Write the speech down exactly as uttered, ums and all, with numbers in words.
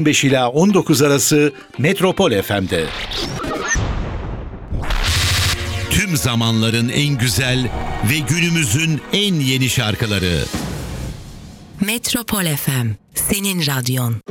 beş ila on dokuz arası Metropol F M'de. Tüm zamanların en güzel ve günümüzün en yeni şarkıları. Metropol F M, senin radyon.